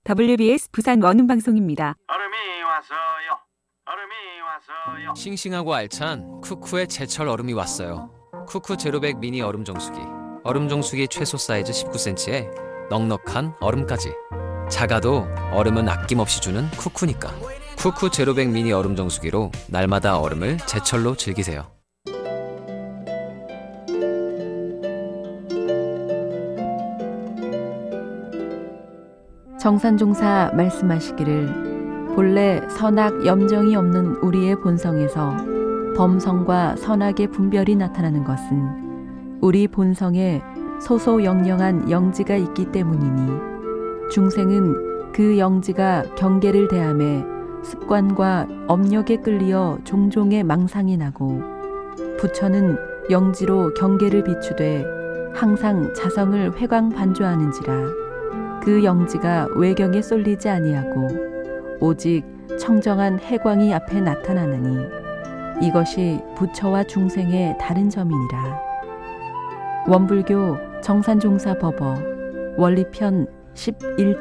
WBS 부산 원음방송입니다. 얼음이 왔어요. 얼음이 왔어요. 싱싱하고 알찬 쿠쿠의 제철 얼음이 왔어요. 쿠쿠 제로백 미니 얼음 정수기. 얼음 정수기 최소 사이즈 19cm에 넉넉한 얼음까지. 작아도 얼음은 아낌없이 주는 쿠쿠니까. 쿠쿠 제로백 미니 얼음 정수기로 날마다 얼음을 제철로 즐기세요. 정산종사 말씀하시기를 본래 선악 염정이 없는 우리의 본성에서 범성과 선악의 분별이 나타나는 것은 우리 본성에 소소영령한 영지가 있기 때문이니 중생은 그 영지가 경계를 대함에 습관과 업력에 끌리어 종종의 망상이 나고 부처는 영지로 경계를 비추되 항상 자성을 회광반조하는지라 그 영지가 외경에 쏠리지 아니하고 오직 청정한 해광이 앞에 나타나느니 이것이 부처와 중생의 다른 점이니라. 원불교 정산종사법어 원리편 11